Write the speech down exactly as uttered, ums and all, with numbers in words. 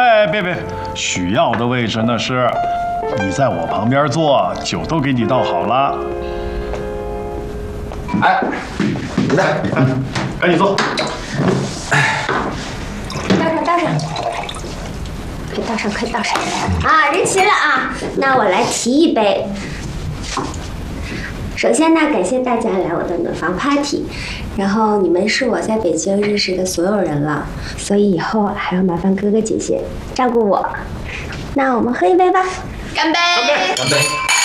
哎，别别，需要的位置那是，你在我旁边坐，酒都给你倒好了。 哎，你呢？赶紧坐。 倒上，倒上，快倒上，快倒上！啊，人齐了啊，那我来提一杯。首先呢，感谢大家来我的暖房 party， 然后你们是我在北京认识的所有人了，所以以后还要麻烦哥哥姐姐照顾我。那我们喝一杯吧，干杯！ 干杯！干杯！